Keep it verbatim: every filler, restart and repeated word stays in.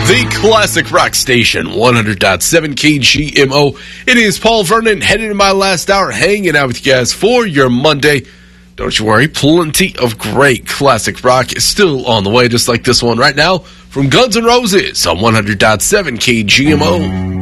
The Classic Rock Station, one hundred point seven K G M O. It is Paul Vernon, heading in my last hour, hanging out with you guys for your Monday. Don't you worry, plenty of great classic rock is still on the way, just like this one right now from Guns N' Roses on one hundred point seven K G M O.